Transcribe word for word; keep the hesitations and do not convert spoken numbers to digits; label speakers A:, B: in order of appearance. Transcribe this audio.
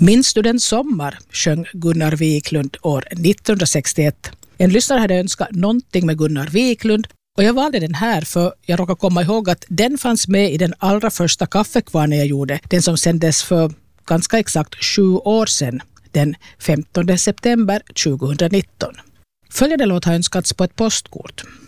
A: Minns du den sommar, sjöng Gunnar Wiklund år nittonhundrasextioett. En lyssnare hade önskat någonting med Gunnar Wiklund och jag valde den här för jag råkar komma ihåg att den fanns med i den allra första kaffekvarnen jag gjorde. Den som sändes för ganska exakt sju år sedan, den femtonde september tjugonitton. Följande låt har önskats på ett postkort.